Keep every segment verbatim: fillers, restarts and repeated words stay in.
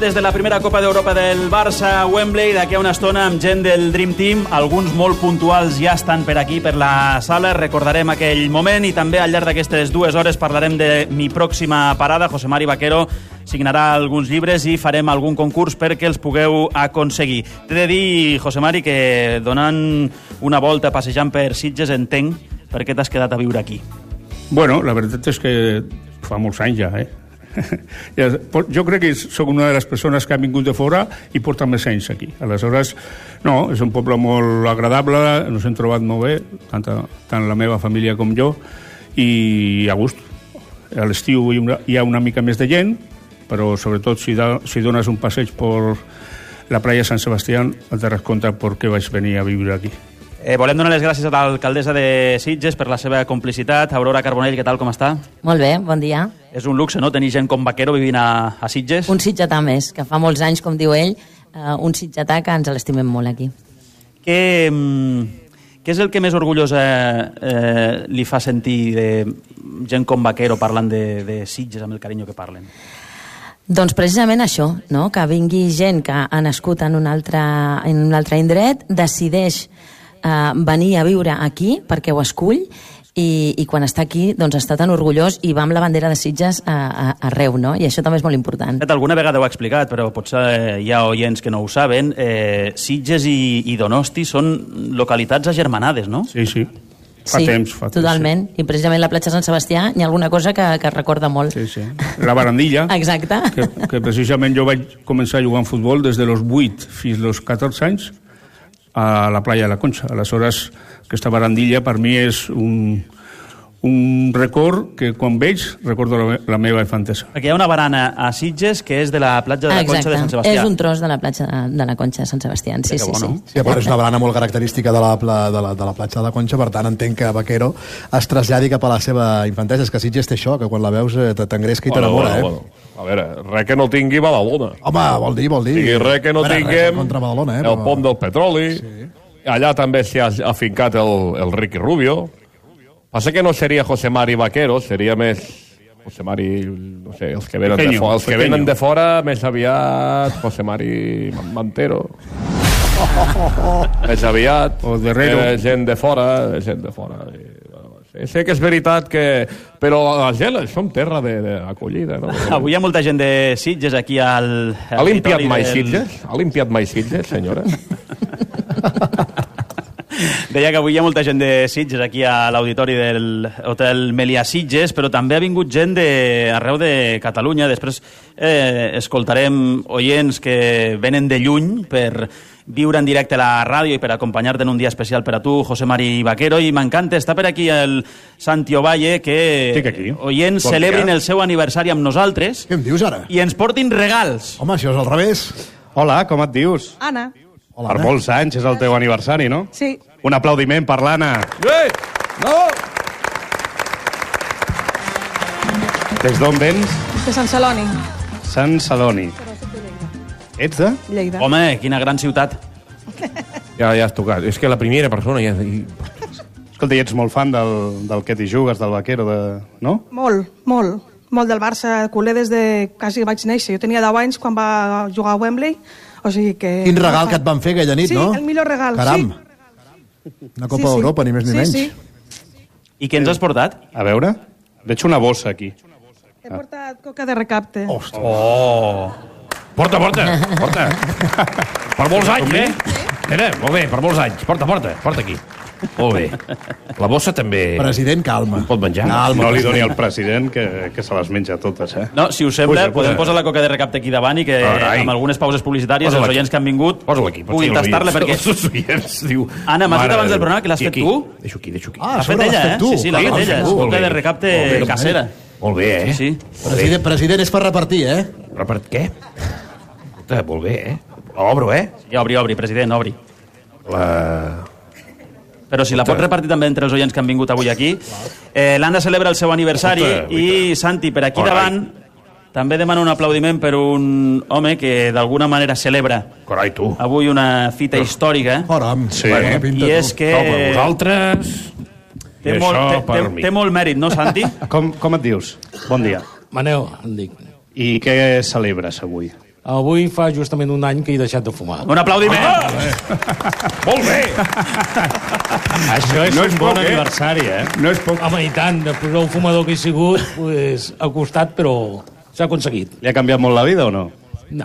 Des de la primera Copa d'Europa del Barça a Wembley, d'aquí a una estona amb gent del Dream Team, alguns molt puntuals ja estan per aquí, per la sala, recordarem aquell moment i també al llarg d'aquestes dues hores parlarem de mi pròxima parada. José Mari Vaquero signarà alguns llibres i farem algun concurs perquè els pugueu aconseguir. T'he de dir, José Mari, que donant una volta passejant per Sitges entenc per què t'has quedat a viure aquí. Bueno, la veritat és que fa molts anys ja, eh? Jo crec que sóc una de les persones que ha vingut de fora i porta més anys aquí. Aleshores, no, és un poble molt agradable, ens hem trobat molt bé, tant, tant la meva família com jo, i a gust. A l'estiu hi ha una mica més de gent, però sobretot si, da, si dones un passeig per la playa Sant Sebastià et daràs compte per què vaig venir a viure aquí. Eh, volem donar les gràcies a l'alcaldessa de Sitges per la seva complicitat. Aurora Carbonell, què tal, com està? Molt bé, bon dia. És un luxe, no?, tenir gent com Vaquero vivint a, a Sitges. Un sitgetà més, que fa molts anys, com diu ell, uh, un sitgetà que ens l'estimem molt aquí. Què, què és el que més orgullós eh, eh, li fa sentir de gent com Vaquero parlant de, de Sitges amb el carinyo que parlen? Doncs precisament això, no?, que vingui gent que ha nascut en un altre, en un altre indret, decideix Uh, venir a viure aquí perquè ho escull i, i quan està aquí doncs està tan orgullós i va amb la bandera de Sitges a, a, arreu, no? I això també és molt important. Alguna vegada ho ha explicat, però potser eh, hi ha oients que no ho saben. Eh, Sitges i, i Donosti són localitats agermanades, no? Sí, sí. Fa sí, temps, fa totalment. Temps, sí. I precisament la platja Sant Sebastià hi ha alguna cosa que, que recorda molt. Sí, sí. La barandilla. Exacte. Que, que precisament jo vaig començar a jugar en futbol des de los vuit fins als catorze anys a la playa de la Concha. Aleshores, aquesta barandilla per mi és un, un record que quan veig recordo la, la meva infantesa. Perquè hi ha una barana a Sitges que és de la platja de la Exacte. Concha de Sant Sebastià. És un tros de la platja de la Concha de Sant Sebastià. Sí, sí, bueno. sí. Sí, a part és una barana molt característica de la, de la, de la platja de la Concha, per tant entenc que Vaquero es traslladi cap a la seva infantesa. És que Sitges té això, que quan la veus t'engresca i bueno, t'enamora, bueno, eh? Bueno. A veure, res que no tingui Badalona. Home, vol dir, vol dir. I res que no veure, tinguem contra Badalona, eh, el però... pont del petroli. Sí. Allà també s'hi ha afincat el, el Ricky Rubio. Passa que no seria José Mari Vaquero, seria més José Mari, no sé, els que venen pequeño, de fora, els que pequeño. venen de fora més aviat José Mari Mantero. Més aviat o Guerrero. Eh, gent de fora, gent de fora. Sí, sé que és veritat que... Però a Gela som terra d'acollida, no? Avui hi ha molta gent de Sitges aquí al... Ha limpiat mai del... Sitges? Ha limpiat mai Sitges, senyora? Deia que avui hi ha molta gent de Sitges aquí a l'auditori del Hotel Melià Sitges, però també ha vingut gent de arreu de Catalunya. Després eh, escoltarem oients que venen de lluny per viure en directe a la ràdio i per acompanyar-te en un dia especial per a tu, José Mari Vaquero, i m'encanta, està per aquí el Santi Ovalle, que oients celebrin el seu aniversari amb nosaltres. Què em dius ara? I ens portin regals. Home, això és al revés. Hola, com et dius? Anna. Hola, per Anna. molts anys és el teu aniversari, no? Sí. Un aplaudiment per l'Anna. Ei! No! Des d'on vens? De Sant Celoni. Sant Celoni. Ets de? Lleida. Home, quina gran ciutat. Ja, ja has tocat. És que la primera persona ja... Escolta, i ets molt fan del, del que t'hi jugues, del Vaquero, de... no? Molt, molt. Molt del Barça, culer des de quasi vaig néixer. Jo tenia deu anys quan va jugar a Wembley, o sigui que... Quin regal que et van fer aquella nit, sí, no? Sí, el millor regal, Caram. sí. Una Copa sí, sí. d'Europa, ni més ni sí, menys. Sí. I què ens has portat? A veure, veig una bossa aquí. He portat coca de recapte. Ostres. Oh! Porta, porta, porta. Per molts anys, eh? Mira, molt bé, per molts anys. Porta, porta, porta aquí. Molt bé. La bossa també... President, calma. Pot menjar? Calma. No li doni al president que, que se les menja totes, eh? No, si us sembla, Puja, puja. podem posar la coca de recapte aquí davant i que Carai. amb algunes pauses publicitàries Posa-la els oients aquí. que han vingut Posa-la aquí. puguin tastar-la perquè... Els oients, diu... Anna, m'has dit Mare abans de del programa que l'has Déu. fet Aquí, tu? aquí. Deixo aquí, deixo aquí. Ah, L'ha sobre fet l'has ella, fet eh? tu. Sí, sí, l'ha Sí, fet sí, ella. sí, És molt coca bé. de recapte Molt bé. casera. Molt bé, eh? Sí. President, president és per repartir, eh? Però per què? Escolta, molt bé, eh? Obro, eh? Sí, obri, obri, president, obri. La... Però si la pot repartir també entre els oients que han vingut avui aquí. Eh, L'Anna celebra el seu aniversari Escolta, i, Santi, per aquí Carai. davant també demana un aplaudiment per un home que d'alguna manera celebra Carai, tu. avui una fita històrica. Caram. Sí. Bona pinta, I tu. és que No, per vosaltres... té, I molt, això té, per té, mi. té molt mèrit, no, Santi? Com, com et dius? Bon dia. Maneu, em dic. I què celebres avui? Avui fa justament un any que he deixat de fumar. Un aplaudiment! Ah! Molt bé! Això és No un és bon poc, eh? aniversari, eh? No és poc. Home, i tant, després del fumador que he sigut, pues, ha costat, però s'ha aconseguit. Li ha canviat molt la vida o no? No.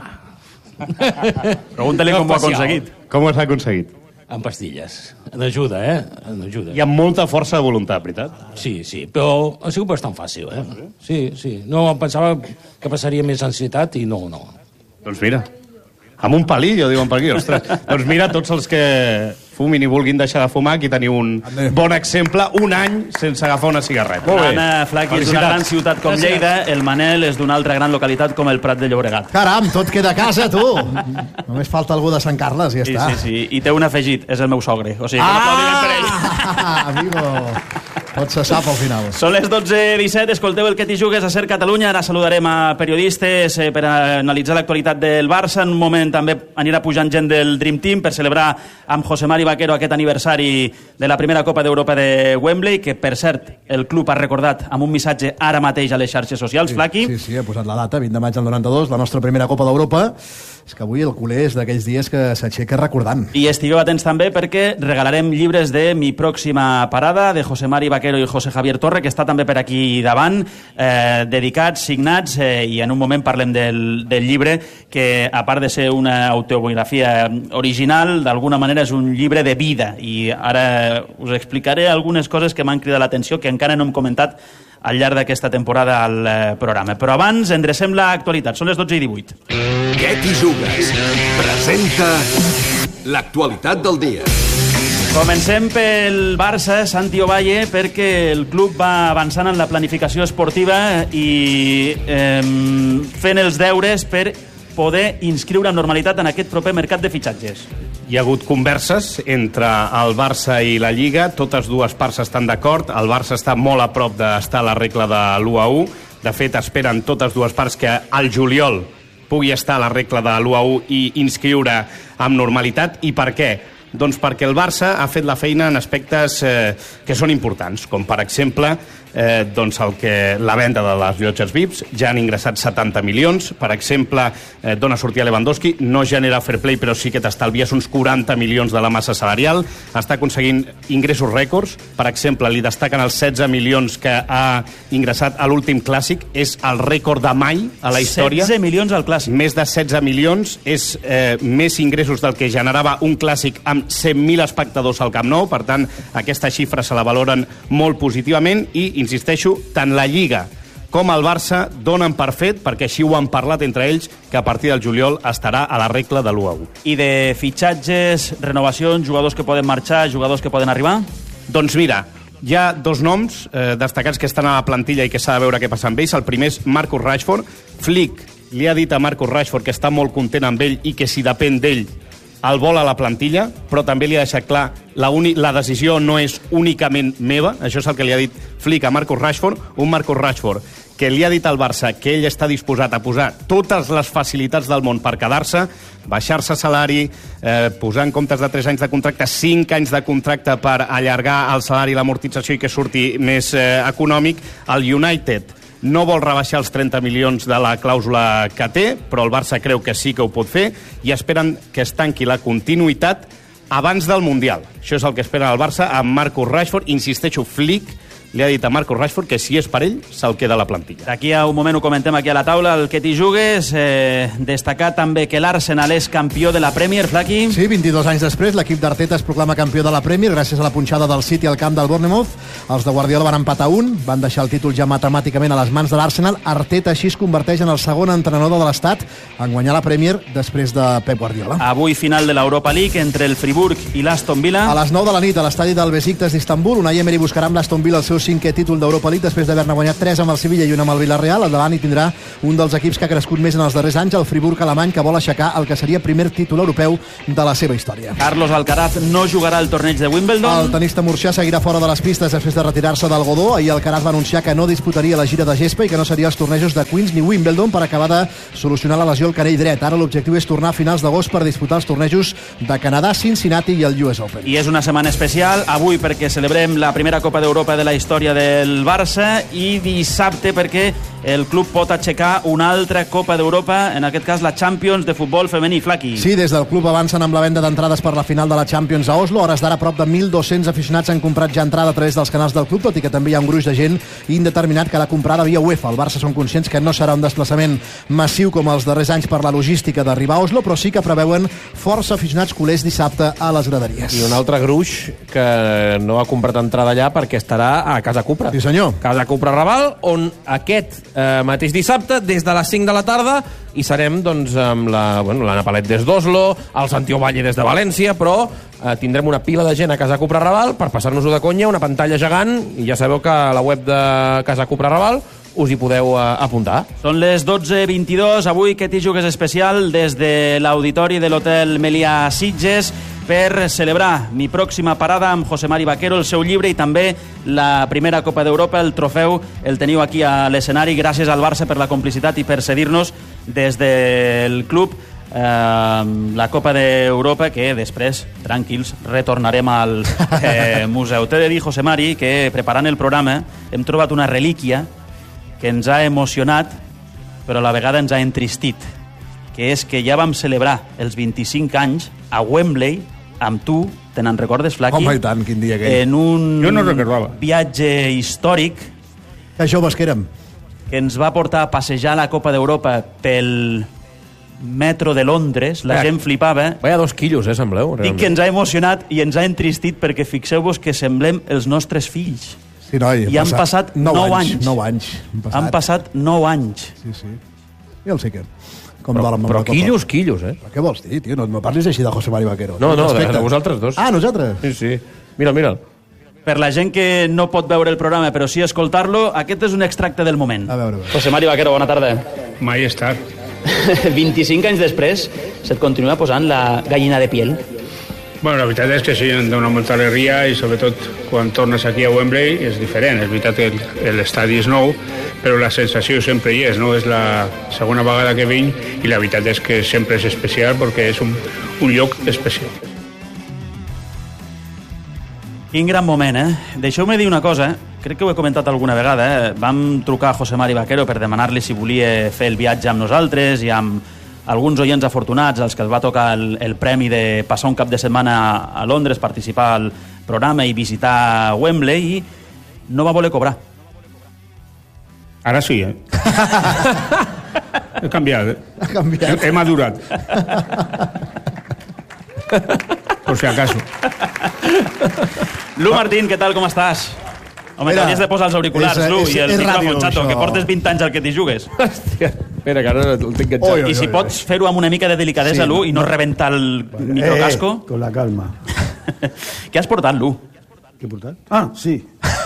Pregunta-li No com ho ha especial. aconseguit. Com ho has aconseguit? Amb pastilles. En ajuda, eh? En ajuda. Hi ha molta força de voluntat, veritat? Sí, sí, però ha sigut bastant fàcil, eh? Sí, sí. No, em pensava que passaria més ansietat i no, no. Doncs mira, amb un palillo, diuen per aquí, ostres. Doncs mira, tots els que fumin i vulguin deixar de fumar, aquí teniu un bon exemple, un any sense agafar una cigarreta. Anna Flaqui és d'una gran ciutat com Gràcies. Lleida, el Manel és d'una altra gran localitat com el Prat de Llobregat. Caram, tot queda a casa, tu! Només falta algú de Sant Carles i ja Sí, està. sí, sí. I té un afegit, és el meu sogre. O sigui, que un aplaudiment per ell. Ah, amigo! Tot se sap al final. Són les dotze disset, escolteu el que t'hi jugues a Ser Catalunya. Ara saludarem a periodistes eh, per analitzar l'actualitat del Barça. En un moment també anirà pujant gent del Dream Team per celebrar amb José Mari Vaquero aquest aniversari de la primera Copa d'Europa de Wembley, que per cert el club ha recordat amb un missatge ara mateix a les xarxes socials. Sí, Flaqui. sí, sí, ha posat la data, vint de maig del noranta-dos, la nostra primera Copa d'Europa. És que avui el culer és d'aquells dies que s'aixeca recordant. I estigueu atents també perquè regalarem llibres de Mi pròxima parada, de José Mari Vaquero i José Javier Torre, que està també per aquí davant, eh, dedicats, signats, eh, i en un moment parlem del, del llibre, que a part de ser una autobiografia original, d'alguna manera és un llibre de vida, i ara us explicaré algunes coses que m'han cridat l'atenció, que encara no hem comentat al llarg d'aquesta temporada al eh, programa. Però abans endrecem l'actualitat, són les dotze i divuit. Què t'hi jugues? Presenta l'actualitat del dia. Comencem pel Barça, Santi Ovalle, perquè el club va avançant en la planificació esportiva i eh, fent els deures per poder inscriure amb normalitat en aquest proper mercat de fitxatges. Hi ha hagut converses entre el Barça i la Lliga, totes dues parts estan d'acord, el Barça està molt a prop d'estar a la regla de l'u a u, de fet esperen totes dues parts que al juliol pugui estar a la regla de l'u a u i inscriure amb normalitat. I per què? Doncs perquè el Barça ha fet la feina en aspectes eh, que són importants, com per exemple eh, doncs el que, la venda de les llotges V I Ps, ja han ingressat setanta milions, per exemple, eh, dona sortir a Lewandowski, no genera fair play, però sí que t'estalvies uns quaranta milions de la massa salarial, està aconseguint ingressos rècords, per exemple, li destaquen els setze milions que ha ingressat a l'últim clàssic, és el rècord de mai a la història. setze milions al clàssic. Més de setze milions, és eh, més ingressos del que generava un clàssic amb cent mil espectadors al Camp Nou, per tant, aquesta xifra se la valoren molt positivament i, insisteixo, tant la Lliga com el Barça donen per fet, perquè així ho han parlat entre ells, que a partir del juliol estarà a la regla de l'u a u. I de fitxatges, renovacions, jugadors que poden marxar, jugadors que poden arribar? Doncs mira, hi ha dos noms eh, destacats que estan a la plantilla i que s'ha de veure què passa amb ells. El primer és Marcus Rashford. Flick li ha dit a Marcus Rashford que està molt content amb ell i que si depèn d'ell el vol a la plantilla, però també li ha deixat clar la, uni, la decisió no és únicament meva, això és el que li ha dit Flick a Marcus Rashford, un Marcus Rashford que li ha dit al Barça que ell està disposat a posar totes les facilitats del món per quedar-se, baixar-se salari, eh, posar en comptes de tres anys de contracte, cinc anys de contracte per allargar el salari i l'amortització i que surti més eh, econòmic. El United no vol rebaixar els trenta milions de la clàusula que té, però el Barça creu que sí que ho pot fer i esperen que es tanqui la continuïtat abans del Mundial. Això és el que espera el Barça amb Marcus Rashford. Insisteixo, Flick li ha dit a Marcus Rashford que si és per ell, se'l queda a la plantilla. D'aquí a un moment ho comentem aquí a la taula, el que t'hi jugues. Eh, destacar també que l'Arsenal és campió de la Premier, Flaqui. Sí, vint-i-dos anys després, l'equip d'Arteta es proclama campió de la Premier gràcies a la punxada del City al camp del Bournemouth. Els de Guardiola van empatar un, van deixar el títol ja matemàticament a les mans de l'Arsenal. Arteta així es converteix en el segon entrenador de l'Estat en guanyar la Premier després de Pep Guardiola. Avui final de l'Europa League entre el Friburg i l'Aston Villa. A les nou de la nit, a l'estadi del Besiktas d'Istanbul, Unai Emery buscarà amb l'Aston Villa el seu cinquè títol d'Europa League després d'haver-ne guanyat tres amb el Sevilla i un amb el Villarreal. Al davant hi tindrà un dels equips que ha crescut més en els darrers anys, el Friburg alemany, que vol aixecar el que seria primer títol europeu de la seva història. Carlos Alcaraz no jugarà al torneig de Wimbledon. El tenista murcià seguirà fora de les pistes després de retirar-se del Godó. Ahir Alcaraz va anunciar que no disputaria la gira de gespa i que no seria els tornejos de Queens ni Wimbledon per acabar de solucionar la lesió al canell dret. Ara l'objectiu és tornar a finals d'agost per disputar els tornejos de Canadà, Cincinnati i el U S Open. I és una setmana especial avui perquè celebrem la primera Copa d'Europa de la història història del Barça, i dissabte perquè el club pot aixecar una altra Copa d'Europa, en aquest cas la Champions de futbol femení. Flaqui. Sí, des del club avancen amb la venda d'entrades per la final de la Champions a Oslo. A hores d'ara prop de mil dos-cents aficionats han comprat ja entrada a través dels canals del club, tot i que també hi ha un gruix de gent indeterminat que l'ha comprada via UEFA. El Barça són conscients que no serà un desplaçament massiu com els darrers anys per la logística d'arribar a Oslo, però sí que preveuen força aficionats culers dissabte a les graderies. I un altre gruix que no ha comprat entrada allà perquè estarà a Casa Cupra. Sí, senyor. Casa Cupra Raval, on aquest eh, mateix dissabte, des de les cinc de la tarda, hi serem doncs, amb la, bueno, l'Anna Palet des d'Oslo, el Santiago Valle des de València, però eh, tindrem una pila de gent a Casa Cupra Raval per passar-nos-ho de conya, una pantalla gegant, i ja sabeu que a la web de Casa Cupra Raval us hi podeu uh, apuntar. Són les dotze vint-i-dos, avui que t'hi jugues especial des de l'auditori de l'Hotel Melià Sitges per celebrar mi pròxima parada amb José Mari Vaquero, el seu llibre, i també la primera Copa d'Europa, el trofeu, el teniu aquí a l'escenari. Gràcies al Barça per la complicitat i per cedir-nos des del club eh, la Copa d'Europa, que després, tranquils, retornarem al eh, museu. T'he de dir, José Mari, que preparant el programa hem trobat una relíquia que ens ha emocionat, però a la vegada ens ha entristit, que és que ja vam celebrar els vint-i-cinc anys a Wembley amb tu, te n'en recordes, Flaqui? Home, i tant, quin dia aquell. En un jo no recordava. viatge històric que joves que érem. Que ens va portar a passejar la Copa d'Europa pel metro de Londres, la Vaya, gent flipava. Vaya dos quilos, eh, sembleu. Dic que ens ha emocionat i ens ha entristit perquè fixeu-vos que semblem els nostres fills. Sí, noi, I han passat nou anys. Nou anys. Han passat, han passat nou anys. Sí, sí. I el sí que... Com però però quillos, quillos, eh? Però què vols dir, tio? No, no parlis així de José Mari Vaquero. No, no, de, de vosaltres dos. Ah, nosaltres? Sí, sí. Mira, mira. Per la gent que no pot veure el programa, però sí escoltar-lo, aquest és un extracte del moment. A veure, a veure. José Mari Vaquero, bona tarda. Mai he estat. vint-i-cinc anys després, se't continua posant la gallina de piel? Bueno, la veritat és que sí, em dona molta alegria i sobretot quan tornes aquí a Wembley és diferent. És veritat que l'estadi és nou, però la sensació sempre hi és, no? És la segona vegada que vinc i la veritat és que sempre és especial perquè és un, un lloc especial. Quin gran moment, eh? Deixeu-me dir una cosa, crec que ho he comentat alguna vegada, eh? Vam trucar a José Mari Vaquero per demanar-li si volia fer el viatge amb nosaltres i amb alguns oients afortunats als que els va tocar el, el premi de passar un cap de setmana a Londres, participar al programa i visitar Wembley, i no va voler cobrar. Ara sí, eh? He canviat, eh? Ha canviat. He, he madurat. Por si acaso. Lu Martín, què tal, com estàs? Home, t'hauries de posar els auriculars, és, Lu, és, i el és micròfon, ràdio, xato, això. que portes vint anys al que t'hi jugues. Hòstia, espera, que ara el tinc enxat. Oi, oi, I si oi, pots fer-ho amb una mica de delicadesa, Sí, Lu, i no rebentar el microcasco. Eh, con la calma. Què has portat, Lu? Què he portat? Ah, sí.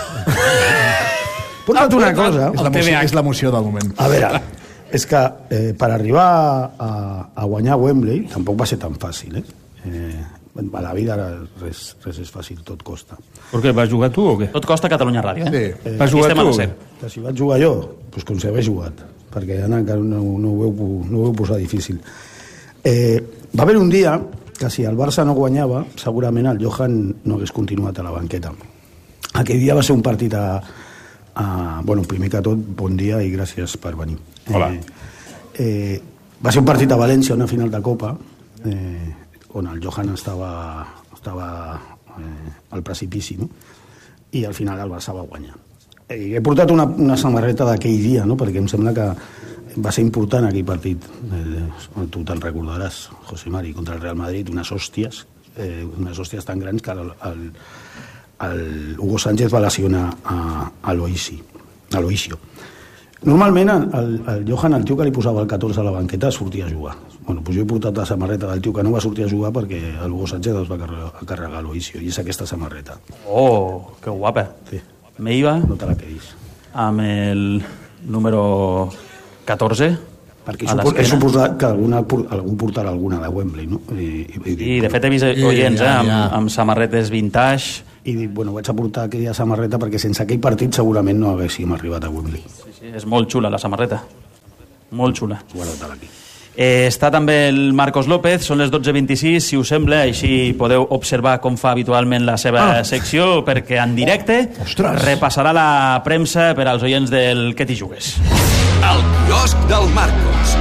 He portat una cosa. És l'emoció, és l'emoció del moment. A veure, és que eh, per arribar a, a guanyar Wembley tampoc va ser tan fàcil, eh? eh a la vida res, res és fàcil, tot costa. Per què, vas jugar tu o què? Tot costa Catalunya Ràdio, eh? Sí. Eh, Vas jugar tu o què? que si vaig jugar jo, doncs com si hagués jugat, perquè Anna encara no, no, ho veu, no ho veu posar difícil. Eh, va haver un dia que si el Barça no guanyava, segurament el Johan no hagués continuat a la banqueta. Aquell dia va ser un partit a... a bueno, primer que tot, bon dia i gràcies per venir. Hola. Eh, eh, va ser un partit a València, una final de Copa, eh, on el Johan estava, estava eh, al precipici, no? I al final el Barça va guanyar. Eh, he portat una, una samarreta d'aquell dia, no? Perquè em sembla que va ser important aquell partit. Eh, tu te'n recordaràs, José Mari, contra el Real Madrid, unes hòsties, eh, unes hòsties tan grans que el, el, el Hugo Sánchez va lesionar a, a Aloisi, a Aloisio. Normalment el, el Johan, el tio que li posava el catorze a la banqueta, sortia a jugar. Bueno, doncs jo he portat la samarreta del tio que no va sortir a jugar perquè el Hugo Sánchez es va carregar, a carregar a Aloisio, i és aquesta samarreta. Oh, que guapa. Sí. Me iba No te la quedis. amb el número catorze Perquè a supo, he l'esquena. suposat que alguna, algun portarà alguna de Wembley, no? I, i, I de fet he vist oients, eh, amb, amb samarretes vintage. I dic, bueno, vaig a portar aquella samarreta perquè sense aquell partit segurament no haguéssim arribat a Wembley. Sí, sí, és molt xula la samarreta. Molt xula. Guarda-te-la aquí. Eh, està també el Marcos López, són les dotze vint-i-sis, si us sembla, així podeu observar com fa habitualment la seva ah. secció, perquè en directe Ostres. repassarà la premsa per als oients del Què t'hi jugues. El quiosc del Marcos.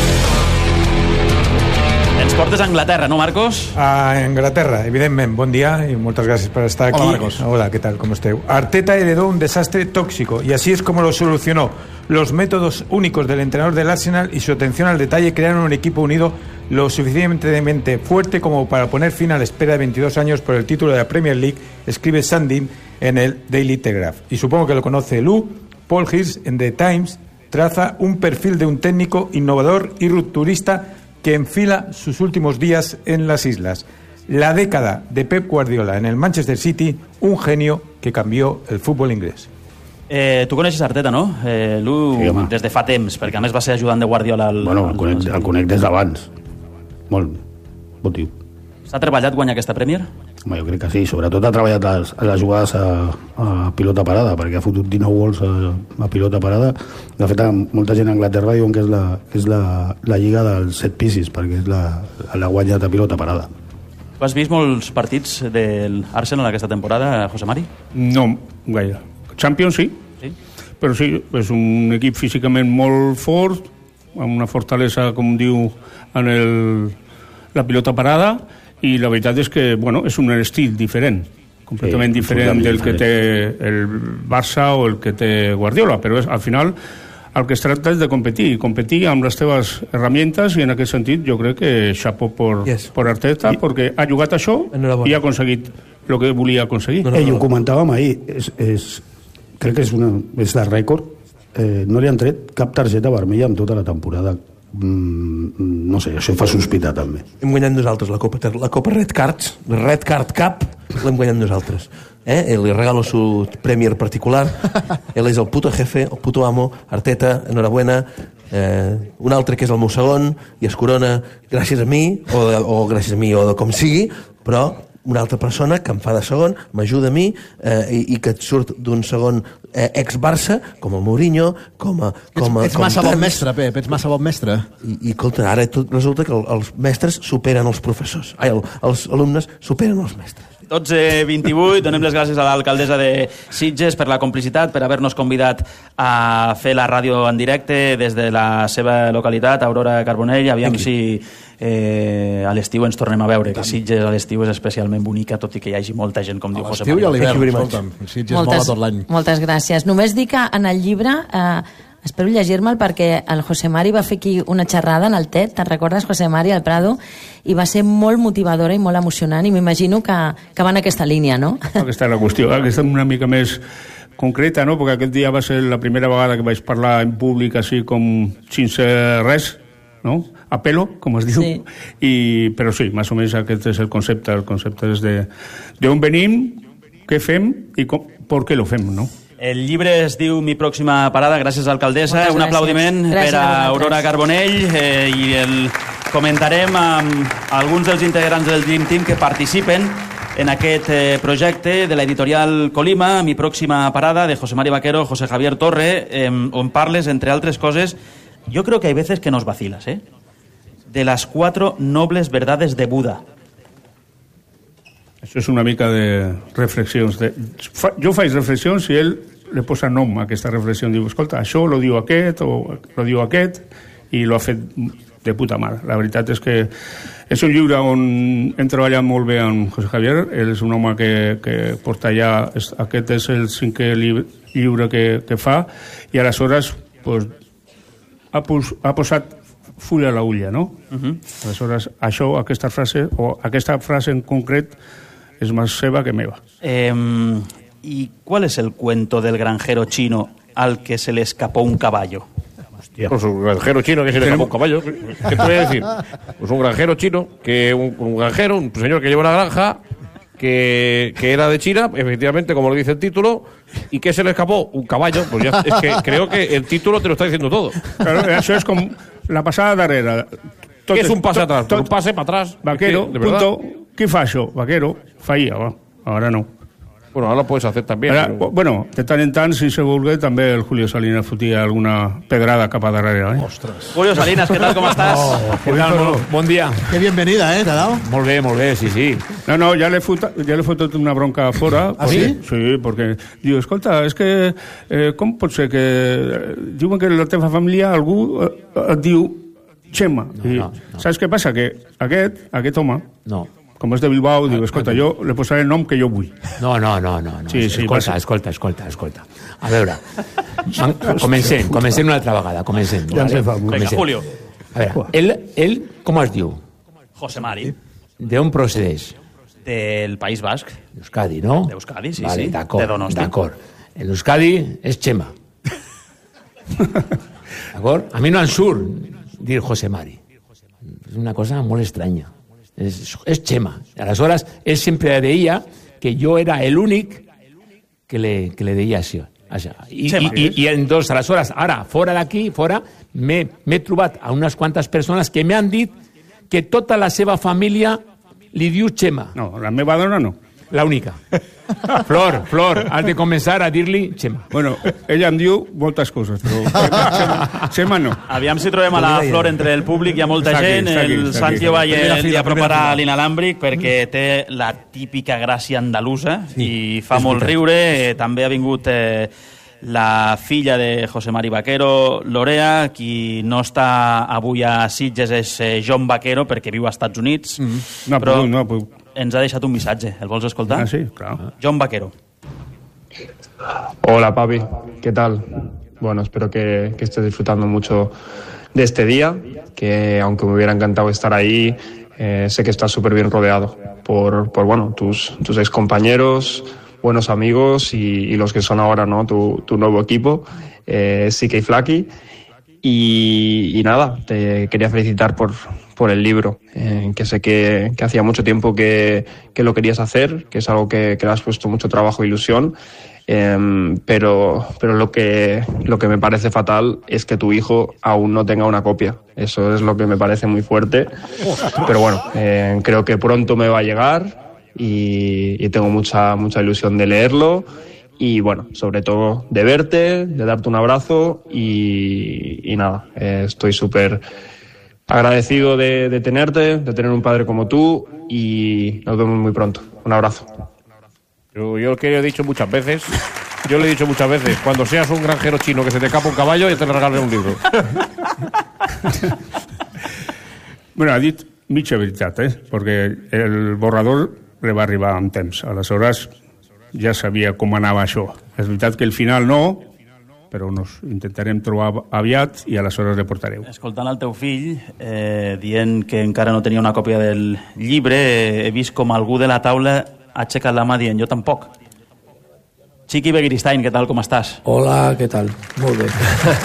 Ens portes a Anglaterra, no, Marcos? A Anglaterra, evidentment. Bon dia y muchas gracias por estar aquí. Hola, Marcos. Hola, ¿qué tal? ¿Cómo estás? Arteta heredó un desastre tóxico y así es como lo solucionó. Los métodos únicos del entrenador del Arsenal y su atención al detalle crearon un equipo unido lo suficientemente fuerte como para poner fin a la espera de veintidós años por el título de la Premier League, escribe Sandin en el Daily Telegraph. Y supongo que lo conoce Lu. Paul Hirst en The Times traza un perfil de un técnico innovador y rupturista que enfila sus últimos días en las islas. La década de Pep Guardiola en el Manchester City, un genio que cambió el fútbol inglés. Eh, tu coneixes Arteta, no? Eh, Lu, sí, des de fa temps, perquè a més va ser ajudant de Guardiola al... Bueno, el conec, el conec des d'abans. Molt, molt tio. S'ha treballat guanyar aquesta Premier? Home, jo crec que sí, sobretot ha treballat a les, a les jugades a, a pilota parada, perquè ha fotut dinou gols a, a pilota parada. De fet, molta gent a Anglaterra diuen que és la, és la, la lliga dels set pieces, perquè és la, la guanyat a pilota parada. Tu has vist molts partits de l'Arsenal aquesta temporada, José Mari? No, gaire. Champions sí, sí, però sí, és un equip físicament molt fort, amb una fortalesa, com diu, en el, la pilota parada, i la veritat és que, bueno, és un estil diferent, completament sí, diferent del diferent. que té el Barça o el que té Guardiola, però és, al final el que es tracta és de competir, competir amb les teves herramientas, i en aquest sentit jo crec que xapó por, yes. por Arteta, I, perquè ha jugat això i ha aconseguit el que volia aconseguir. No, no, no. Ell ho comentàvem ahir, és, és, crec que és, una, és de rècord, eh, no li han tret cap targeta vermella en tota la temporada. Mm, no sé, això fa sospitar també. Hem guanyat nosaltres la Copa, la Copa Red Cards, Red Card Cup, l'hem guanyat nosaltres. Eh? Le regalo su Premier particular. Él és el puto jefe, el puto amo. Arteta, enhorabuena. Eh, un altre que és el meu segon i es corona gràcies a mi, o, de, o gràcies a mi, o de com sigui, però una altra persona que em fa de segon, m'ajuda a mi, eh, i, i que et surt d'un segon eh, ex-Barça, com el Mourinho, com a... Com a ets com massa tants. bon mestre, Pep, ets massa bon mestre. I, i escolta, ara tot resulta que el, els mestres superen els professors. Ai, el, els alumnes superen els mestres. dotze vint-i-vuit, donem les gràcies a l'alcaldessa de Sitges per la complicitat, per haver-nos convidat a fer la ràdio en directe des de la seva localitat, Aurora Carbonell. Aviam Aquí. si eh, a l'estiu ens tornem a veure, que Sitges a l'estiu és especialment bonica, tot i que hi hagi molta gent, com diu José María. A l'estiu i a l'hivern, escolta'm, Sitges moltes, mola tot l'any. Moltes gràcies. Només dic que en el llibre... Eh, espero llegir-me'l perquè el José Mari va fer aquí una xerrada en el T E D, te'n recordes, José Mari, al Prado, i va ser molt motivadora i molt emocionant, i m'imagino que, que va en aquesta línia, no? Aquesta és la qüestió, aquesta és una mica més concreta, no? Perquè aquest dia va ser la primera vegada que vaig parlar en públic així com sense res, no? A pelo, com es diu, sí. I, però sí, més o menys aquest és el concepte, el concepte és de d'on venim, què fem i com, per què lo fem, no? El llibre es diu Mi pròxima parada, gràcies alcaldessa. Moltes Un aplaudiment gràcies per a, a Aurora Carbonell, eh, i el comentarem amb alguns dels integrants del Dream Team que participen en aquest eh, projecte de l'editorial Colima, Mi pròxima parada, de José Mari Vaquero, José Javier Torre, eh, on parles, entre altres coses, yo creo que hay veces que nos vacilas, ¿eh? De las cuatro nobles verdades de Buda. Això és una mica de reflexions. De... Jo faig reflexions i ell li posa nom a aquesta reflexió. Diu, escolta, això lo diu aquest o lo diu aquest, i lo ha fet de puta mare. La veritat és que és un llibre on hem treballat molt bé amb José Javier. Ell és un home que, que porta ja... Aquest és el cinquè llibre que, que fa, i aleshores pues, ha, pos, ha posat full a la ulla, no? Uh-huh. Aleshores, això, aquesta frase, o aquesta frase en concret, es más seva que meva. Eh, ¿Y cuál es el cuento del granjero chino al que se le escapó un caballo? Hostia. Pues un granjero chino que se le escapó un caballo. ¿Qué te voy a decir? Pues un granjero chino, que un, un granjero, un señor que lleva una granja, que, que era de China, efectivamente, como lo dice el título, y que se le escapó un caballo. Pues ya es que creo que el título te lo está diciendo todo. Claro, eso es como la pasada darrera. ¿Qué es un pase atrás? Tot, un pase para atrás. Vaquero, es que, punto. Qui fa això? Vaquero, feia, va. Ara no. Bueno, ahora lo puedes hacer también. Ara, pero... Bueno, de tant en tant, si se vulgui, també el Julio Salinas fotia alguna pedrada cap a darrere. Eh? Ostres. Julio Salinas, què tal, com estàs? Oh, ¿Qué tal? Bon, bon dia. Qué bienvenida, eh, t'ha dado? Molt bé, molt bé, sí, sí. No, no, ja l'he fotut, ja l'he fotut una bronca fora. ¿Ah, perquè, sí? Sí, perquè diu, escolta, és que eh, com pot ser que eh, diuen que la teva família algú eh, et diu Xema. No, I, no, no. saps què passa? Que aquest, aquest home, No. com és de Bilbao, diu, escolta, jo le posaré el nom que jo vull. No, no, no, no. no. Sí, sí, escolta, va ser- escolta, escolta, escolta. A veure, man- comencem, comencem una altra vegada, comencem. Ja ens fa molt. Vinga, Julio. A veure, ell, ell com es diu? José Mari, D'on procedeix? del País Basc. Euskadi, no? D'Euskadi, sí, vale, sí. D'acord, De Donosti. d'acord. En Euskadi és Xema. D'acord? A mi no em surt dir José Mari. És una cosa molt estranya. És, és Xema. Aleshores, ell sempre deia que jo era l'únic que le, que le deia això. això. I, Xema. i, i, I entonces, aleshores, ara, fora d'aquí, fora, m'he m'he trobat a unes quantes persones que m'han dit que tota la seva família li diu Xema. No, la meva dona no. La única. Flor, Flor, has de començar a dir-li Xema. Bueno, ella em diu moltes coses, però Xema, Xema no. Aviam si trobem a la Flor entre el públic, hi ha molta Està aquí, gent, està aquí, el està aquí. Santi Ovalle Primera fila, li aproparà primera fila. l'inalàmbric perquè té la típica gràcia andalusa i fa molt riure. Eh, També ha vingut eh, la filla de José Mari Vaquero, Lorea, qui no està avui a Sitges és eh, John Vaquero perquè viu als Estats Units, No, però puc, no, puc. ens ha deixat un missatge. El vols escoltar? Ah, sí, claro. John Vaquero. Hola papi, ¿qué tal? Bueno, espero que, que estés disfrutando mucho de este día, que aunque me hubiera encantado estar ahí, eh, sé que estás súper bien rodeado por, por bueno, tus, tus ex compañeros, buenos amigos y, y los que son ahora, ¿no? Tu, tu nuevo equipo, eh, Siki y Flaki. Y, y nada, te quería felicitar por, por el libro, eh, que sé que, que hacía mucho tiempo que, que lo querías hacer, que es algo que, que le has puesto mucho trabajo e ilusión, eh, pero, pero lo que, lo que me parece fatal es que tu hijo aún no tenga una copia. Eso es lo que me parece muy fuerte, pero bueno, eh, creo que pronto me va a llegar y, y tengo mucha, mucha ilusión de leerlo. Y bueno, sobre todo de verte, de darte un abrazo y, y nada, eh, estoy súper agradecido de, de tenerte, de tener un padre como tú y nos vemos muy pronto. Un abrazo. Yo, yo que he dicho muchas veces, yo le he dicho muchas veces, cuando seas un granjero chino que se te escapa un caballo, yo te le regalaré un libro. Bueno, ha dit mitja veritat, eh? Perquè el borrador li va arribar amb temps. Aleshores, ja sabia com anava això. És veritat que el final no, però nos intentarem trobar aviat i aleshores le portareu. Escoltant el teu fill, eh, dient que encara no tenia una còpia del llibre, eh, he vist com algú de la taula ha aixecat la mà dient jo tampoc. Chiqui Begiristain, què tal, com estàs? Hola, què tal? Molt bé.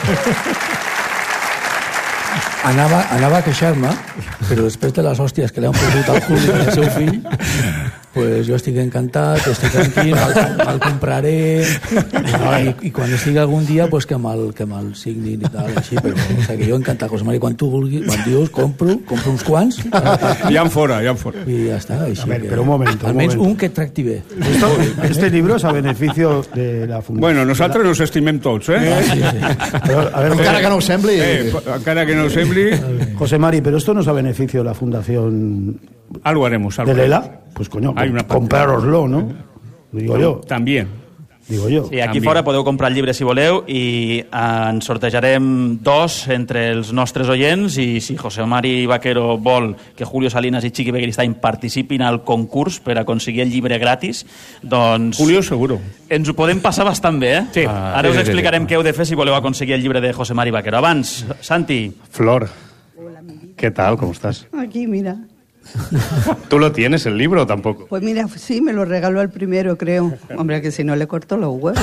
Anava, anava a queixar-me, però després de les hòsties que li han posat al Juli i al seu fill, pues jo estic encantat, estic tranquil, me'l, me'l compraré i, i quan estigui algun dia pues que me'l, que me'l signin i tal, així, però o sigui, que jo encantat, José Mari, quan tu vulguis, quan dius, compro, compro uns quants ja en fora, ja en fora i ja està, així. A ver, que, pero un momento, un almenys momento. un que et tracti bé. Esto, este libro es a beneficio de la fundación. Bueno, nosaltres nos estimem tots, eh? Ah, sí, sí. Pero, a ver, encara que no ho sembli. Eh, encara que no ho sembli. José Mari, pero esto no es a beneficio de la fundación algo haremos, algo de Lela. haremos. Pues coño, Hay una parte. comprároslo, ¿no? Digo yo. También. Digo yo. Sí, aquí També. fora podeu comprar el llibre si voleu i en sortejarem dos entre els nostres oients i si José Mari Vaquero vol que Julio Salinas i Chiqui Begiristain participin al concurs per aconseguir el llibre gratis, doncs... Julio seguro. Ens ho podem passar bastant bé, eh? Sí. Ara Sí, us sí, explicarem sí. què heu de fer si voleu aconseguir el llibre de José Mari Vaquero. Abans, Santi. Flor, ¿qué tal? ¿Cómo estás? Aquí, mira. ¿Tú lo tienes, el libro, o tampoco? Pues mira, sí, me lo regaló el primero, creo. Hombre, que si no le corto los huevos.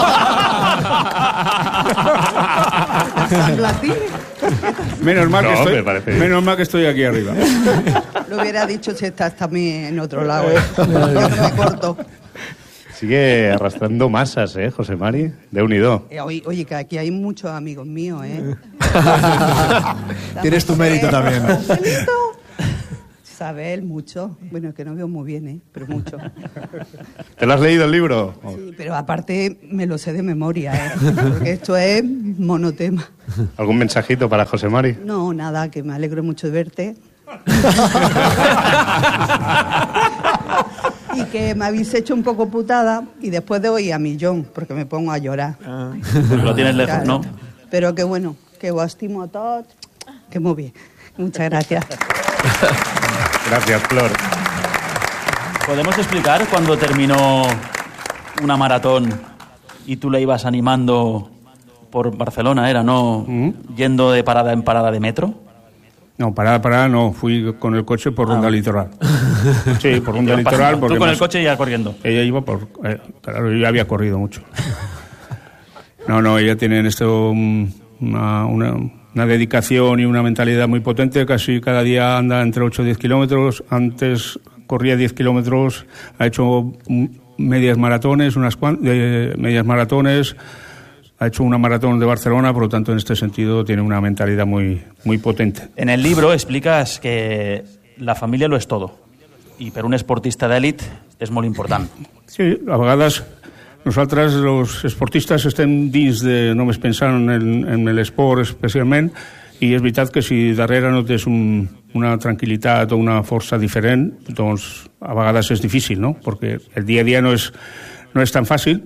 Menos mal, No, que estoy, me parece bien. menos mal que estoy aquí arriba. Lo hubiera dicho si estás también en otro lado. ¿eh? Yo no me corto. Sigue arrastrando masas, ¿eh, José Mari? De unido. Eh, Oye, oye, que aquí hay muchos amigos míos, ¿eh? Tienes tu mérito también. Isabel, mucho. Bueno, que no veo muy bien, ¿eh? Pero mucho. ¿Te lo has leído el libro? Sí, pero aparte me lo sé de memoria, ¿eh? Porque esto es monotema. ¿Algún mensajito para José Mari? No, nada, que me alegro mucho de verte. Y que me habéis hecho un poco putada y después de hoy a millón, porque me pongo a llorar. Ah. Porque lo tienes lejos, claro. ¿No? Pero que bueno, que os estimo a todos, que muy bien. Muchas gracias. Gracias, Flor. ¿Podemos explicar cuando terminó una maratón y tú la ibas animando por Barcelona, era, ¿no? ¿Mm? Yendo de parada en parada de metro. No, parada, parada no. Fui con el coche por ah. Ronda Litoral. Sí, por Ronda Litoral. Tú con el coche ya corriendo. Ella iba por... Eh, claro, yo ya había corrido mucho. No, no, ella tiene en esto una, una, una dedicación y una mentalidad muy potente. Casi cada día anda entre ocho y diez kilómetros. Antes corría diez kilómetros. Ha hecho medias maratones, unas cuantas... Eh, medias maratones... Ha hecho una maratón de Barcelona, por lo tanto, en este sentido, tiene una mentalidad muy, muy potente. En el libro explicas que la familia lo es todo, i per un esportista d'èlit és molt important. Sí, a vegades nosaltres, els esportistes, estem dins de només pensant en, en l'esport especialment, i és veritat que si darrere no tens un, una tranquil·litat o una força diferent, doncs a vegades és difícil, no? Perquè el dia a dia no és, no és tan fàcil.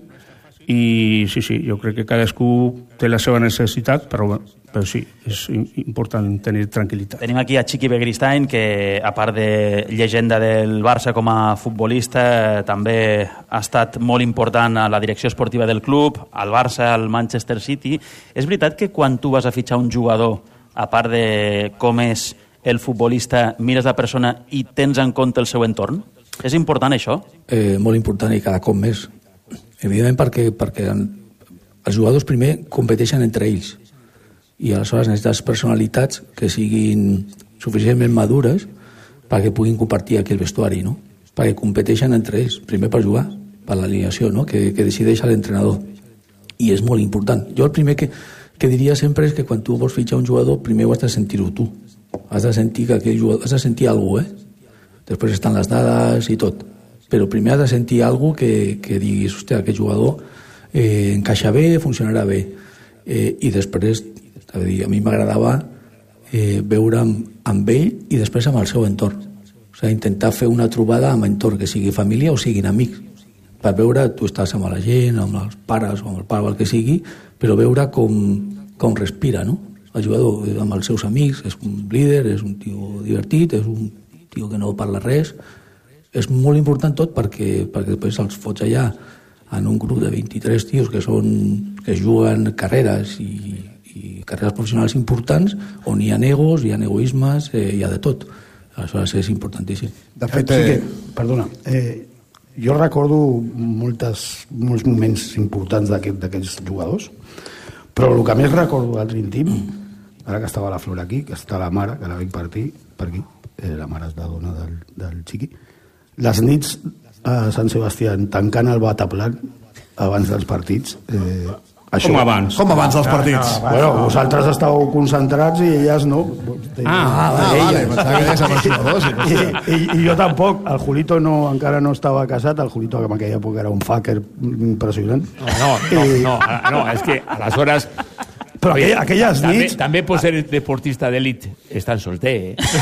I sí, sí, jo crec que cadascú té la seva necessitat, però, però sí, és important tenir tranquil·litat. Tenim aquí a Chiqui Begristain, que a part de llegenda del Barça com a futbolista, també ha estat molt important a la direcció esportiva del club, al Barça, al Manchester City. És veritat que quan tu vas a fitxar un jugador, a part de com és el futbolista, mires la persona i tens en compte el seu entorn? És important això? Eh, molt important i cada cop més. Evidentment perquè, perquè els jugadors primer competeixen entre ells i aleshores necessites personalitats que siguin suficientment madures perquè puguin compartir aquí el vestuari, no? Perquè competeixen entre ells, primer per jugar, per l'alineació, no? que, que decideix l'entrenador. I és molt important. Jo el primer que, que diria sempre és que quan tu vols fitxar un jugador, primer ho has de sentir-ho tu. Has de sentir que aquell jugador, has de sentir alguna cosa, eh? Després estan les dades i tot. Però primer has de sentir alguna cosa que, que diguis, hòstia, aquest jugador eh, encaixa bé, funcionarà bé. Eh, I després, a mi m'agradava eh, veure amb, amb ell i després amb el seu entorn. O sigui, intentar fer una trobada amb entorn, que sigui família o siguin amics, per veure, tu estàs amb la gent, amb els pares o amb el pare o el que sigui, però veure com, com respira, no? El jugador amb els seus amics, és un líder, és un tio divertit, és un tio que no parla res. És molt important tot perquè, perquè després els fots allà en un grup de vint-i-tres tios que, són, que juguen carreres i, i carreres professionals importants on hi ha egos, hi ha egoismes, eh, hi ha de tot. Aleshores és importantíssim. De fet, sí que, perdona, eh, jo recordo moltes, molts moments importants d'aquests jugadors, però el que més recordo del Dream Team, ara que estava la Flor aquí, que està la mare, que la veig per aquí, per aquí eh, la mare és la dona del, del Chiqui, les nits a Sant Sebastià tancant el bataplan abans dels partits, eh, això, com abans com abans dels partits ah, no, bueno, vosaltres estàveu concentrats i elles no. Ah, ah vale, vale. I, i, i jo tampoc. El Julito no, encara no estava casat. El Julito en aquella època era un fucker impressionant. No, no, no, no, no és que aleshores però aquella, aquelles també, nits... També pots ser deportista d'elit estant solter, eh?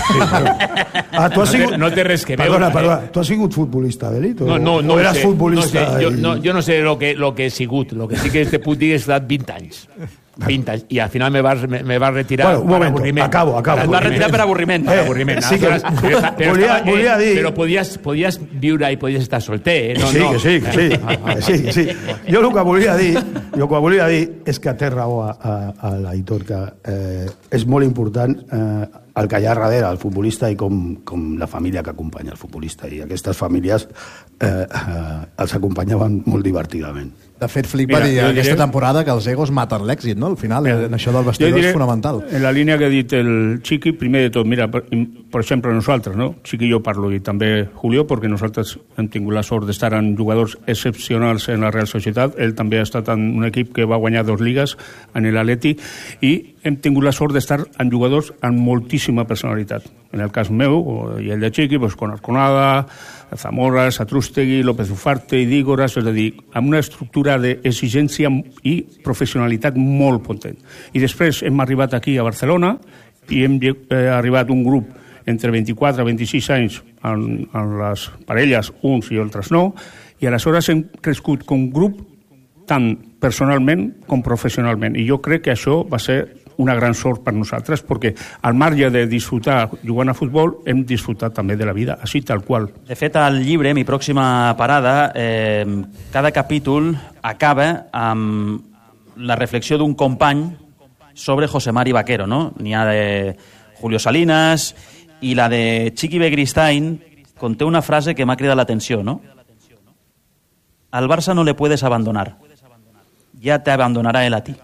Ah, tu has sigut... No té res que veure. Perdona, perdona. Tu has sigut futbolista d'elit? No, no, no o eres sé, futbolista? No sé. Jo, no, jo no sé lo que, lo que he sigut. Lo que sí que te puc dir és que he estat vint anys. vint anys. I al final me vas, me, me vas retirar bueno, un moment, per avorriment. Acabo, acabo. Et vas retirar per avorriment. Per avorriment. Eh, sí que... Però, però volia, estava, volia dir... Però podies, podies viure i podies estar solter, eh? No, sí, no. que sí, que sí. Que sí, que sí. Jo el que volia dir, el que volia dir és que té raó a, a, a l'Aitor, que eh, és molt important eh, el que hi ha darrere, el futbolista, i com, com la família que acompanya el futbolista. I aquestes famílies eh, eh, els acompanyaven molt divertidament. De fet, Flick va dir aquesta temporada que els egos maten l'èxit, no? Al final, en això del vestidor és fonamental. En la línia que ha dit el Chiqui, primer de tot, mira, per, per exemple, nosaltres, no? Chiqui i jo parlo, i també Julio, perquè nosaltres hem tingut la sort d'estar en jugadors excepcionals en la Real Societat. Ell també ha estat en un equip que va guanyar dos lligues, en l'Atleti, i hem tingut la sort d'estar en jugadors amb moltíssima personalitat. En el cas meu, i el de Chiqui, pues, con Arconada, Zamora, Satrústegui, López Ufarte i Dígoras, és a dir, amb una estructura d'exigència i professionalitat molt potent. I després hem arribat aquí a Barcelona i hem eh, arribat un grup entre vint-i-quatre i vint-i-sis anys en, en les parelles, uns i altres no, i aleshores hem crescut com grup tant personalment com professionalment. I jo crec que això va ser una gran sort per nosaltres, perquè al marge de disfrutar jugant a futbol, hem disfrutat també de la vida, així tal qual. De fet, al llibre, Mi pròxima parada, eh, cada capítol acaba amb la reflexió d'un company sobre José Mari Vaquero, no? N'hi ha de Julio Salinas i la de Chiqui Begristain conté una frase que m'ha cridat l'atenció, no? Al Barça no le puedes abandonar, ya te abandonará él a ti.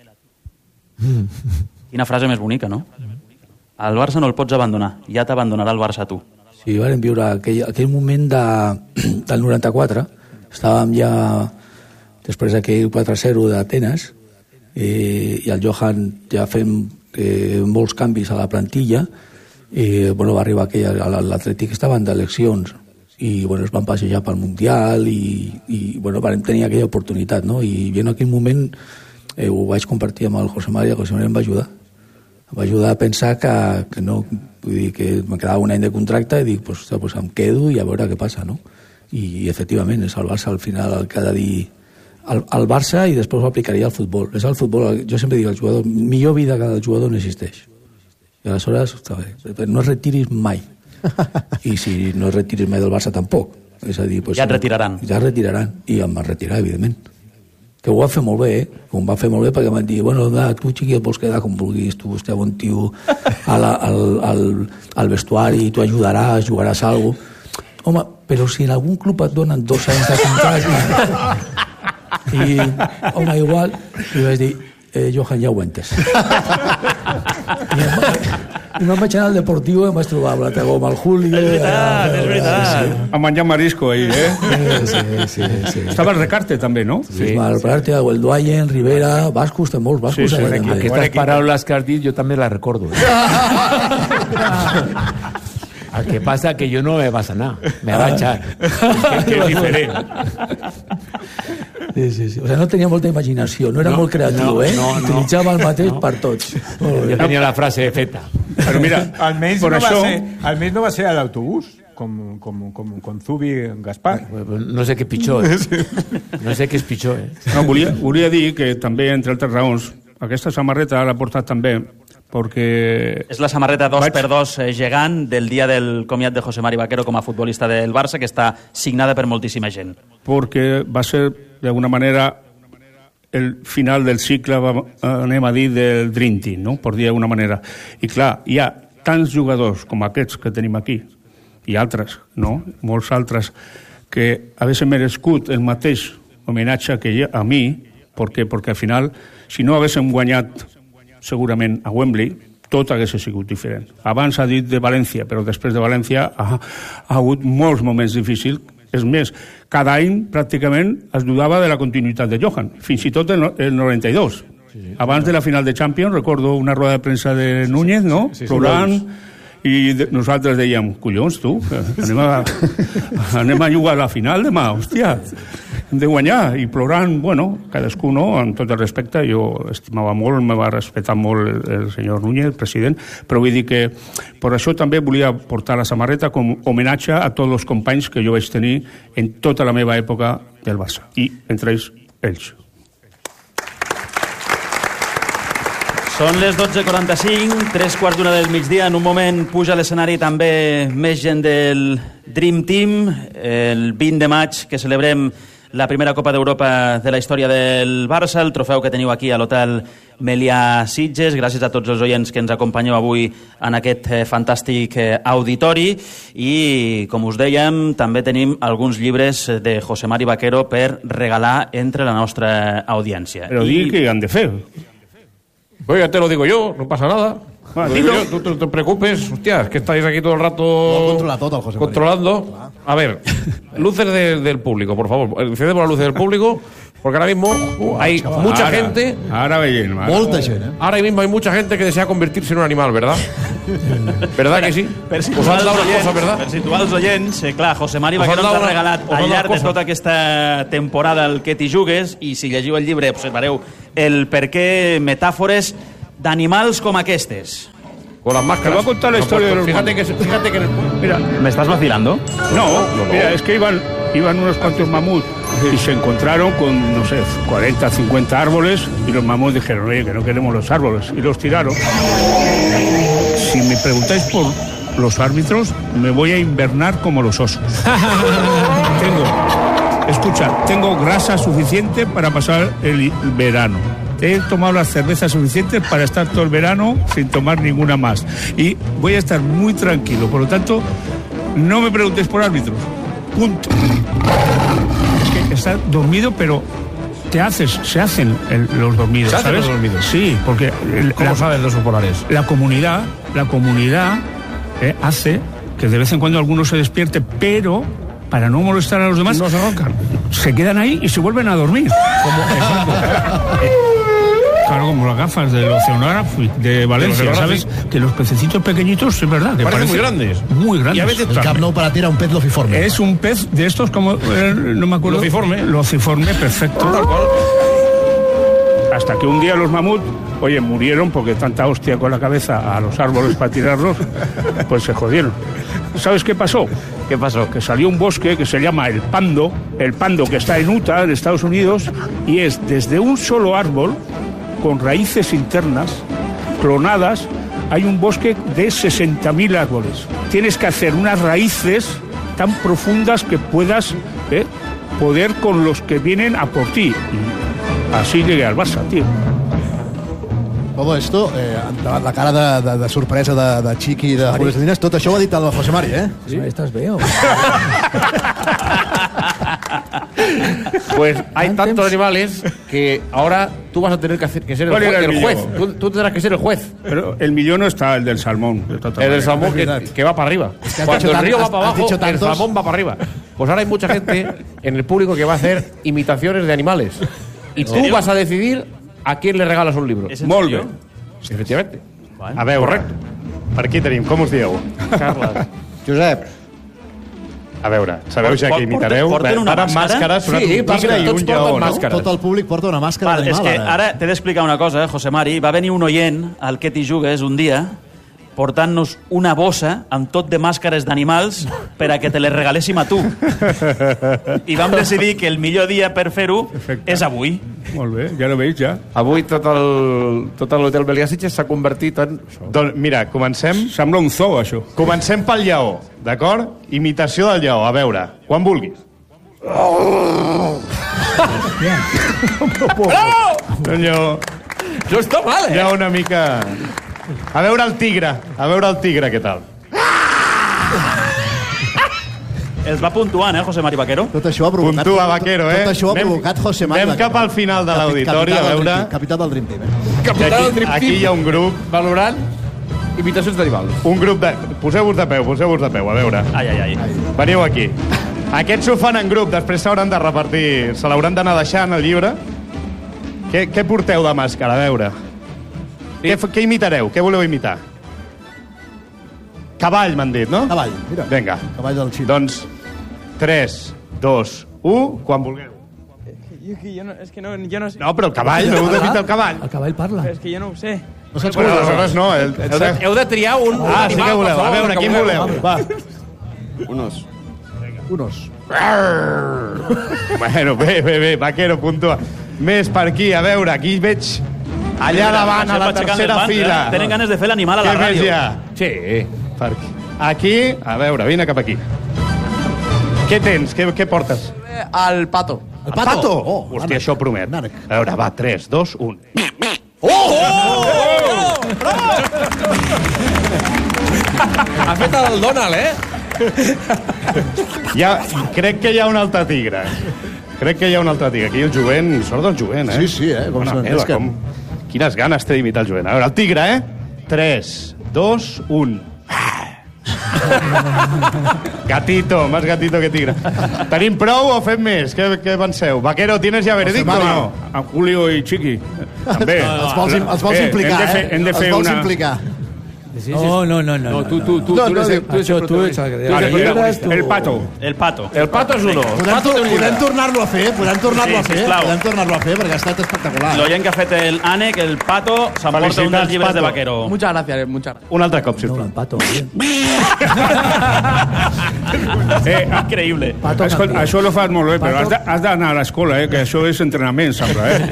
Quina frase més bonica, no? Al Barça no el pots abandonar, ja t'abandonarà el Barça a tu. Sí, vam viure aquell, aquell moment de, del noranta-quatre, estàvem ja després d'aquell quatre a zero d'Atenes, eh, i el Johan ja fem eh, molts canvis a la plantilla, i bueno, va arribar aquell, l'Atlètic estaven d'eleccions, i bueno, es van passejar pel Mundial, i, i bueno, vam tenir aquella oportunitat, no? I en aquell moment Eh, ho vaig compartir amb el José Mari, el José Mari em va ajudar. Em va ajudar a pensar que, que no, vull dir, que me quedava un any de contracte i dic, pues, pues em quedo i a veure què passa, no? I, i efectivament, és el Barça al final el que ha de dir al, al Barça i després ho aplicaria al futbol. És el futbol, jo sempre dic al jugador, millor vida que el jugador no existeix. I aleshores, no es retiris mai. I si no es retiris mai del Barça tampoc. És a dir, pues, ja et retiraran. Ja et retiraran. I em va retirar, evidentment. Que ho va fer molt bé, eh? Ho va fer molt bé perquè em van dir, bueno, va, tu, Chiqui, et vols quedar com vulguis, tu esteu un tio a la, al, al, al vestuari, tu ajudaràs, jugaràs alguna cosa. Home, però si en algun club et donen dos anys de contracte i, home, igual, li vaig dir, eh, Johan, ja ho he entès. I em, i me'n vaig anar al Deportiu i em vaig trobar amb la Tegó, amb el Julio. És veritat, és veritat. A menjar marisco ahí, eh? Sí, sí, sí. Estava el Recarte també, no? Sí, el Recarte, el Duayen, Rivera, Bascos, té molts Bascos. Sí, sí, sí. Aquestes paraules que has dit jo també les recordo. Eh? El que passa que jo no me vas anar, me va echar. Que, que és diferent. Sí, sí, sí. O sea, no tenia molta imaginació, no era no, molt creatiu, no, eh? no, no. Utilitzava el mateix no. per tots. Jo tenia la frase feta. Però mira, almenys por no, això... va ser, almenys no va ser a l'autobús, com, com, com, com Zubi Gaspar. No sé què és pitjor, eh? No sé què és pitjor, eh? No, volia, volia dir que també, entre altres raons, aquesta samarreta l'ha portat també perquè... És la samarreta dos per dos gegant del dia del comiat de José Mari Vaquero com a futbolista del Barça, que està signada per moltíssima gent. Perquè va ser, d'alguna manera, el final del cicle, anem a dir, del Dream Team, no? Per dir d'alguna manera. I clar, hi ha tants jugadors com aquests que tenim aquí, i altres, no? Molts altres, que haguessin merescut el mateix homenatge que a mi, perquè, perquè al final, si no haguéssim guanyat segurament a Wembley, tot hagués sigut diferent. Abans ha dit de València, però després de València ha, ha hagut molts moments difícils. És més, cada any pràcticament es dudava de la continuïtat de Johan, fins i tot el, el noranta i dos. Sí, sí. Abans de la final de Champions, recordo una roda de premsa de Núñez, no? Sí, sí, sí, plorant, i de, nosaltres dèiem, collons, tu, anem a, anem a jugar a la final demà, hòstia, hem de guanyar, i plorant, bueno, cadascú, no?, amb tot el respecte, jo estimava molt, me va respectar molt el, el senyor Núñez, el president, però vull dir que per això també volia portar la samarreta com homenatge a tots els companys que jo vaig tenir en tota la meva època del Barça, i entre ells, ells. Són les dotze i quaranta-cinc, tres quarts d'una del migdia. En un moment puja a l'escenari també més gent del Dream Team. El vint de maig, que celebrem la primera Copa d'Europa de la història del Barça, el trofeu que teniu aquí a l'Hotel Melià Sitges. Gràcies a tots els oients que ens acompanyeu avui en aquest eh, fantàstic eh, auditori, i com us dèiem també tenim alguns llibres de José Mari Vaquero per regalar entre la nostra audiència. Però I... di que han de fer. Pues ya te lo digo yo, no pasa nada. Bueno, digo yo, tú no te preocupes, hostia, que estáis aquí todo el rato no controla todo, José controlando. María. A ver, luces de, del público, por favor. Cedemos las luces del público, porque ahora mismo uh, hay chaval, mucha ara, gente. Ara veient, ara. Molta gent, eh? Ahora mismo hay mucha gente que desea convertirse en un animal, ¿verdad? ¿Verdad que sí? Per situar us han dado les coses, ¿verdad? Per situar els oients, eh, clar, José Mari Vaquero ens ha regalat al llarg de tota aquesta temporada el que t'hi jugues, i si llegiu el llibre observareu el per què metàfores d'animals com aquestes. Con las máscaras. Te voy a contar la historia de los fíjate que, fíjate que... Mira, ¿me estás vacilando? No, no, no. Mira, es que iban, iban unos cuantos mamuts y se encontraron con, no sé, cuarenta, cincuenta árboles, y los mamuts dijeron, oye, que no queremos los árboles, y los tiraron. Si me preguntáis por los árbitros, me voy a invernar como los osos. Tengo, escucha, tengo grasa suficiente para pasar el verano. He tomado las cervezas suficientes para estar todo el verano sin tomar ninguna más. Y voy a estar muy tranquilo. Por lo tanto, no me preguntéis por árbitros. Punto. Es que está dormido, pero te haces, se hacen el, los dormidos, ¿Se hacen ¿sabes? los dormidos? Sí, porque... El, ¿Cómo la, saben los polares? La comunidad, la comunidad eh, hace que de vez en cuando algunos se despierte, pero... para no molestar a los demás, no se roncan. Se quedan ahí y se vuelven a dormir. Como, claro, como las gafas del Oceanography de Valencia, de ¿sabes? Que los pececitos pequeñitos, es verdad, que parecen muy grandes. Muy grandes. Y a veces el Camp Nou para ti era un pez lociforme. Es un pez de estos como, eh, no me acuerdo. Lociforme. Lociforme, perfecto. Tal cual. Hasta que un día los mamuts, oye, murieron porque tanta hostia con la cabeza a los árboles para tirarlos, pues se jodieron. ¿Sabes qué pasó? ¿Qué pasó? Que salió un bosque que se llama el Pando, el Pando que está en Utah, en Estados Unidos, y es desde un solo árbol, con raíces internas, clonadas, hay un bosque de sesenta mil árboles. Tienes que hacer unas raíces tan profundas que puedas eh, poder con los que vienen a por ti. Y así llegué al Barça, tío. Todo esto, eh, la cara de, de, de sorpresa de, de Chiqui i de Julio Salinas, tot això ho ha dit el José Mari, ¿eh? Sí, estás veo. Pues hay tantos animales que ahora tú vas a tener que, hacer, que ser el juez. El juez. Tú, tú tendrás que ser el juez. Pero el millón no está, el del salmón. De el del salmón que, que va para arriba. Es que Cuando el río va para abajo, el salmón va para arriba. Pues ahora hay mucha gente en el público que va a hacer imitaciones de animales. Y tú vas a decidir a quién le regalas un libro. Molt bé. Sí, efectivamente. Bueno. A veure, correcte. Per aquí tenim, com us dieu? Carles. Josep. A veure, sabeu ja que imitareu? Porten una Ara màscara? màscares, Sí, un tigre i un lleó, no? Tot el públic porta una màscara Val, és d'animal. que ara t'he d'explicar una cosa, eh, José Mari. Va venir un oient al que t'hi jugues un dia portant-nos una bossa amb tot de màscares d'animals per a que te les regaléssim a tu. I vam decidir que el millor dia per fer-ho és avui. Molt bé, ja lo veig, ja. Avui tot el tot l'hotel Melià Sitges s'ha convertit en... Doncs mira, comencem... Sembla un zoo, això. Comencem pel lleó, d'acord? Imitació del lleó, a veure, quan vulguis. Oh! Un lleó... Això està mal, eh? Hi ha una mica... A veure el tigre, a veure el tigre, què tal? Els va puntuant, eh, José Mari Vaquero? Tot això ha provocat... Puntua, Vaquero, eh? Tot això ha provocat José Mari Anem cap al final de l'auditori, a veure... Capità del Dream Team, eh? Capità del Dream Team. Aquí hi ha un grup... Valorant imitacions d'animals. Un grup de... Poseu-vos de peu, poseu-vos de peu, a veure. Ai, ai, ai. Veniu aquí. Aquests ho fan en grup, després s'hauran de repartir... Se l'hauran d'anar deixant, el llibre. Què, què porteu de màscara, a veure? Sí. Què, què imitareu? Què voleu imitar? Cavall, m'han dit, no? Cavall, mira. Vinga. Cavall del Xile. Doncs, tres, dos, u, quan vulgueu. Jo, que jo no, és que no, jo no sé. No, però el cavall, no heu d'imitar el cavall. El cavall parla. És que jo no ho sé. No saps Bueno, aleshores no. El, el, Heu de, heu de triar un, un ah, sí animal, que voleu. per A favor, veure, que quin voleu? Va. Unos. Unos. Bueno, bé, bé, bé, Vaquero, puntua. Més per aquí, a veure, aquí veig allà davant, a la tercera fila. Eh? Tenen ganes de fer l'animal a la Què més ràdio. hi ha? Sí. Per aquí. Aquí, a veure, vine cap aquí. Què tens? Què, què portes? Al pato. El Pato! Oh, hòstia, això promet. A veure, va, tres, dos, un. Oh! Oh! Ha fet el Donald, eh? Ja, crec que hi ha un altre tigre. Crec que hi ha un altre tigre. Aquí el jovent, sort del jovent, eh? Sí, sí, eh? Com Bona se meva, que... com... Quines ganes té d'imitar el jovent. A veure, el tigre, eh? tres, dos, un. Gatito, más gatito que tigre. Tenim prou o fem més? Què, què penseu? Vaquero, ¿tienes ya veredicto o no? A Julio i Chiqui. També. Els vols, els vols eh, implicar, hem de fer, eh? hem de fer els vols una... implicar. No, no, no, no. No, tú, tú, tú, no, tú eres no, el, tú eres això, el tu ets protagonista. el, El Pato. El Pato. El Pato és uno. Podem, to podem tornar-lo a fer, podem tornar-lo Sí, a fer, sisplau. podem tornar-lo a fer, perquè ha estat espectacular. L'oient que ha fet el Ànec, el Pato, s'emporta un dels llibres Pato. de Vaquero. Muchas gracias, muchas gracias. Un altre cop, sisplau. No, el Pato, bien. Eh, Increïble. Pato Escolta, això ho fas molt bé, però has de- has d'anar a l'escola, eh, que això és entrenament, sembla, eh?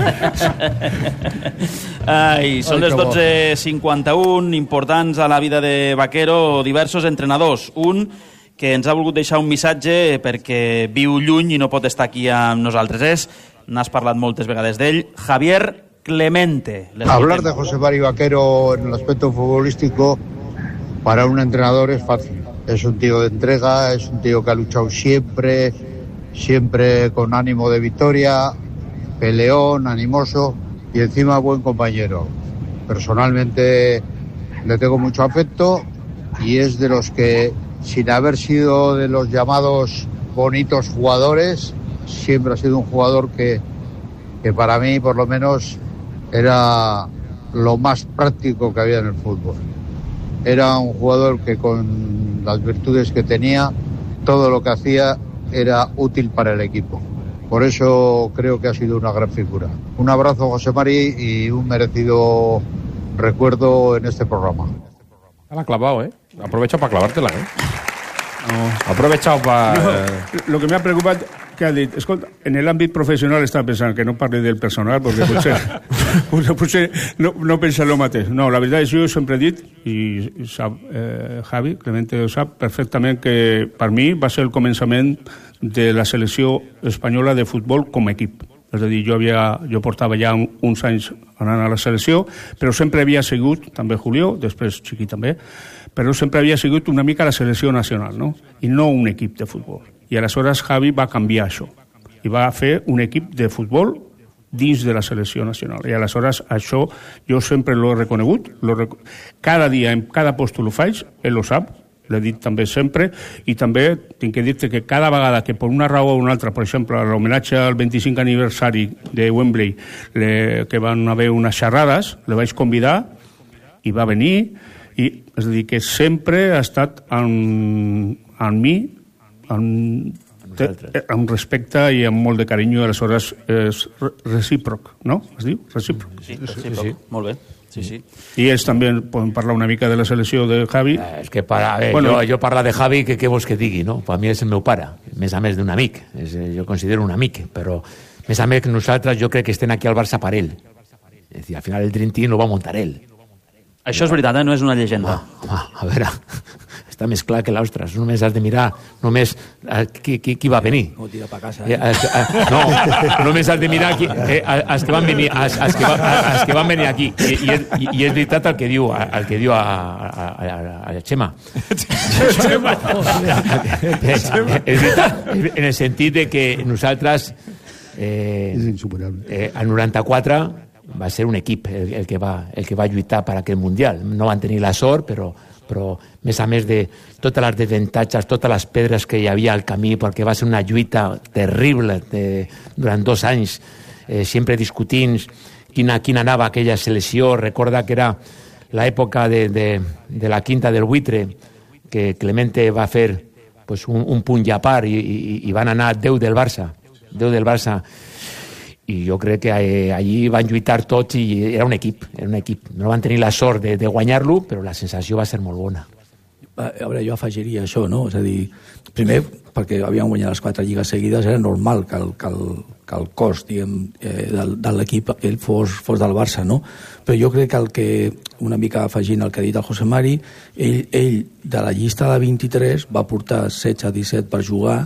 Ai, són Ai, les que bo. dotze cinquanta-u, importants a la vida de Vaquero, diversos entrenadors. Un que ens ha volgut deixar un missatge perquè viu lluny i no pot estar aquí amb nosaltres. És, n'has parlat moltes vegades d'ell, Javier Clemente. Hablar de José Mari Vaquero en el aspecto futbolístico para un entrenador es fácil. Es un tío de entrega, es un tío que ha luchado siempre, siempre con ánimo de victoria, peleón, animoso y encima buen compañero. Personalmente le tengo mucho afecto y es de los que, sin haber sido de los llamados bonitos jugadores, siempre ha sido un jugador que, que para mí, por lo menos, era lo más práctico que había en el fútbol. Era un jugador que, con las virtudes que tenía, todo lo que hacía era útil para el equipo. Por eso creo que ha sido una gran figura. Un abrazo, José Mari, y un merecido recuerdo en este programa. La clavado, ¿eh? Aprovecha para clavártela, ¿eh? No. Aprovecha para... No, lo que me ha preocupat que ha dit, escolta, en l'àmbit professional estava pensant que no parli del personal perquè potser, potser, potser no, no pensa el mateix. No, la veritat és que jo sempre he dit, i sap eh, Javi, Clemente ho sap perfectament, que per mi va ser el començament de la selecció espanyola de futbol com a equip. És a dir, jo, havia, jo portava ja uns anys anant a la selecció, però sempre havia sigut, també Julio, després Chiqui també, però sempre havia sigut una mica la selecció nacional, no? I no un equip de futbol. I aleshores Javi va canviar això i va fer un equip de futbol dins de la selecció nacional. I aleshores això jo sempre l'he reconegut, rec... cada dia, en cada post ho faig, ell ho sap, l'he dit també sempre, i també tinc que dir-te que cada vegada que per una raó o una altra, per exemple, l'homenatge al vint-i-cinquè aniversari de Wembley, le... que van haver unes xerrades, le vaig convidar i va venir, i és a dir, que sempre ha estat amb, amb mi, amb, te, amb respecte i amb molt de carinyo, aleshores és recíproc, no? Es diu? Recíproc. Sí, recíproc. Sí, sí. Molt bé. Sí, sí. I ells també poden parlar una mica de la selecció de Javi. Eh, és que para, eh, bueno, jo, jo parlar de Javi, que què vols que digui, no? Per mi és el meu pare, més a més d'un amic. És, jo considero un amic, però més a més que nosaltres jo crec que estem aquí al Barça per ell. És dir, al final el Dream Team lo va muntar ell. Això és veritat, eh? No és una llegenda. Home, home, a veure, està més clar que l'ostres. Només has de mirar només eh, qui, qui, qui va venir. No tira pa casa. Eh, eh, eh, no, només has de mirar qui, eh, els que van venir, els, els, que, va, els que van venir aquí. I, i, és, i és veritat el que diu, el que diu a, a, a, a Xema. Xema. És veritat, en el sentit de que nosaltres eh, eh, al noranta-quatre va ser un equip el, el, que va, el que va lluitar per aquell Mundial. No van tenir la sort, però, però més a més de totes les desavantatges, totes les pedres que hi havia al camí, perquè va ser una lluita terrible de, durant dos anys, eh, sempre discutint quina, quina anava aquella selecció. Recorda que era l'època de, de, de la quinta del buitre, que Clemente va fer pues, un, un punt i a part i, i, i van anar deu del Barça, deu del Barça. I jo crec que eh, allí van lluitar tots i era un equip, era un equip. No van tenir la sort de, de guanyar-lo, però la sensació va ser molt bona. A veure, jo afegiria això, no? És a dir, primer, perquè havien guanyat les quatre lligues seguides, era normal que el, que el, que el cos, diguem, eh, de, de l'equip ell fos, fos del Barça, no? Però jo crec que el que, una mica afegint el que ha dit el José Mari, ell, ell de la llista de vint-i-tres va portar setze a disset per jugar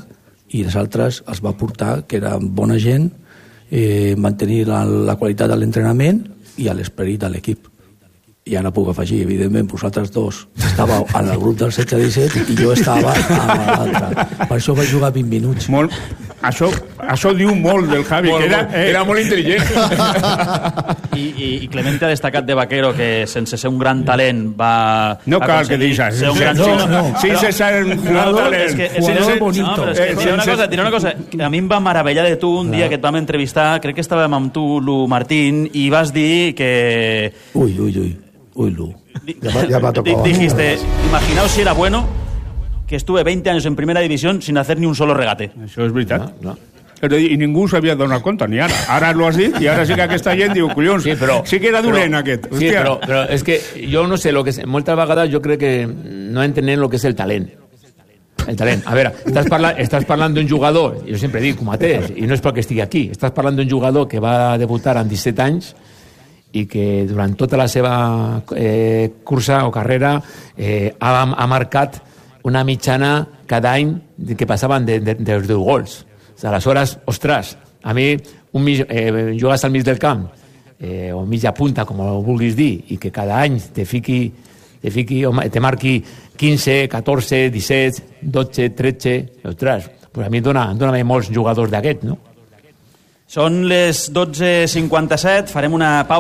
i els altres els va portar, que eren bona gent, eh, mantenir la, la qualitat de l'entrenament i l'esperit de l'equip. I ara puc afegir, evidentment, vosaltres dos estàveu en el grup del setze disset i jo estava a l'altre. Per això vaig jugar vint minuts. Molt, això, això diu molt del Javi, molt, que era, eh, era molt intel·ligent. I, i, I Clemente ha destacat de Vaquero que sense ser un gran talent va... No cal que diguis ser un gran no, jugador. no. Sense ser un gran talent. És que, és, Jugador és, bonito. no, però és que et diré una cosa, et diré una cosa. A mi em va meravellar de tu un dia que et vam entrevistar, crec que estàvem amb tu, Lu Martín, i vas dir que... Uy, uy, uy. Uy, Lu. Ya va, ya va a tocar. Dijiste, imaginaos si era bueno que estuve veinte años en primera división sin hacer ni un solo regate. Això és veritat. No, no. I ningú s'havia donat compte, ni ara. Ara l'ho has dit i ara sí que aquesta gent diu, collons, sí, però, sí que era dolent però, aquest. Sí, però, però és que jo no sé, lo que és, moltes vegades jo crec que no entenen el que és el talent. El talent. A veure, estàs, parla, estàs parlant d'un jugador, jo sempre dic, com a mateix, i no és perquè estigui aquí, estàs parlant d'un jugador que va debutar amb disset anys i que durant tota la seva eh, cursa o carrera eh, ha, ha marcat una mitjana cada any que passaven de, de, dels deu gols. Aleshores, ostres, a mi un mig, eh, jugues al mig del camp eh, o mitja punta, com ho vulguis dir, i que cada any te fiqui, te, fiqui, te marqui quinze, catorze, disset, dotze, tretze, ostres, pues a mi em dona, em dona molts jugadors d'aquests, no? Són les dotze cinquanta-set, farem una pausa.